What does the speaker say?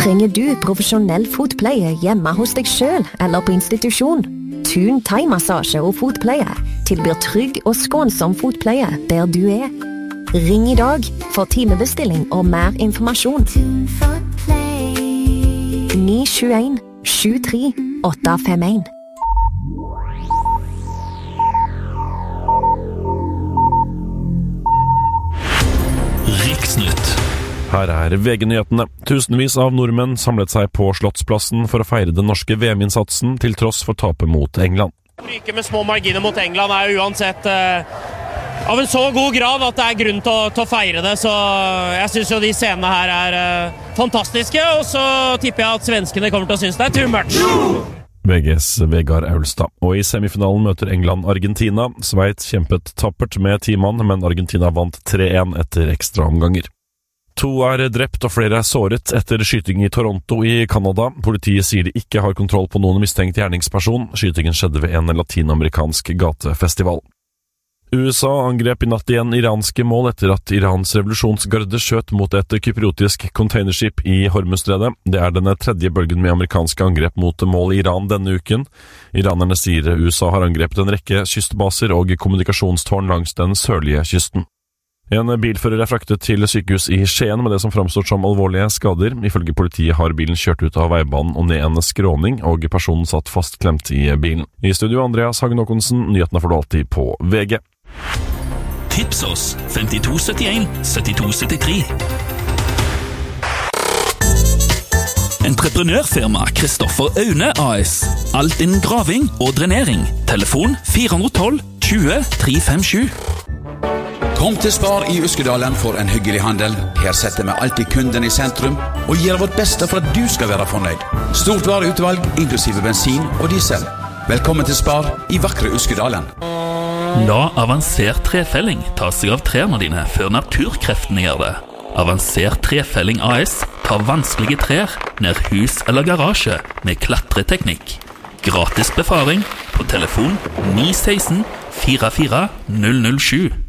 Trenger du profesjonell fotpleie hjemme hos deg selv eller på institusjon? Thun thai-massasje og fotpleie tilbyr trygg og skånsom fotpleie der du er. Ring i dag for timebestilling og mer informasjon. 921 73 851. Riksnytt. Her VG-nyhetene. Tusenvis av nordmenn samlet seg på Slottsplassen for å feire den norske VM-innsatsen til tross for tapet mot England. Ryke med små marginer mot England jo uansett av en så god grad at det grunn til å feire det, så jeg synes jo de scenene her fantastiske, og så tipper jeg at svenskene kommer til å synes det too much. VGs Vegard Aulstad. Og i semifinalen møter England Argentina. Sveits kjempet tappert med 10 mann, men Argentina vant 3-1 etter ekstraomganger. 2 drept og flere såret etter skyting i Toronto i Canada. Politiet sier de ikke har kontroll på noen mistenkt gjerningsperson. Skytingen skjedde ved en latinamerikansk gatefestival. USA angrep i natt igjen iranske mål etter at Irans revolusjonsgarde skjøt mot et kypriotisk containerskip i Hormuzstredet. Det den 3. bølgen med amerikanske angrep mot mål i Iran denne uken. Iranerne sier USA har angrepet en rekke kystbaser og kommunikasjonstårn langs den sørlige kysten. En bilfører fraktet til sykehus i Skien med det som framstår som alvorlige skader. Ifølge politiet har bilen kjørt ut av veibanen og ned en skråning, og personen satt fastklemt i bilen. I studio Andreas Hagen Håkonsen, nyhetene får du alltid på VG. Tips oss 5271 7273. Entreprenørfirma Kristoffer Aune AS. Alt innen graving og drenering. Telefon 412 20 357. Kom til Spar i Uskedalen for en hyggelig handel. Her setter vi alltid kunden i sentrum og gjør vårt beste for at du skal være fornøyd. Stort vareutvalg, inklusive bensin og diesel. Velkommen til Spar i vakre Uskedalen. La avansert trefelling ta seg av trærne dine før naturkreftene gjør det. Avansert trefelling AS tar vanskelige trær ned hus eller garasje med klatreteknikk. Gratis befaring på telefon 916 44 007.